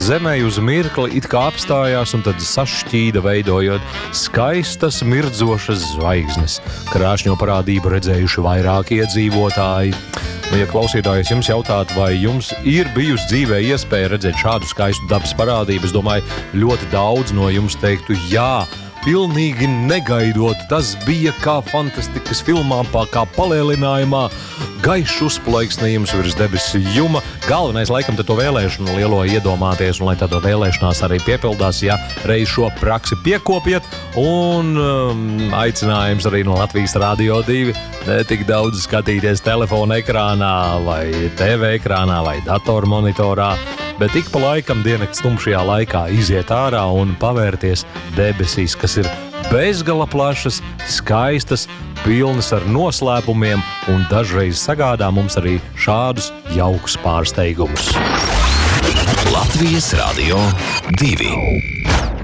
Zemē uz mirkli it kā apstājās un tad sašķīda, veidojot skaistas, mirdzošas zvaigznes. Krāšņo parādību redzējuši vairāki iedzīvotāji. Ja klausītājs jums jautātu, vai jums ir bijusi dzīvē iespēja redzēt šādu skaistu dabas parādību, es domāju, ļoti daudz no jums teiktu jā. Pilnīgi negaidot, tas bija kā fantastikas filmā, kā palielinājumā, gaišs uzplaiksnījums virs debesu juma. Galvenais laikam tad to vēlēšanu lielo iedomāties, un lai tādā vēlēšanās arī piepildās, ja reiz šo praksi piekopiet, un aicinājums arī no Latvijas Radio 2 ne tik daudz skatīties telefona ekrānā, vai TV ekrānā, vai datormonitorā, bet ik pa laikam diennakts tumšajā laikā iziet ārā un pavērties debesīs, kas ir bezgala plašas, skaistas, pilnas ar noslēpumiem un dažreiz sagādā mums arī šādus jaukus pārsteigumus. Latvijas Radio 2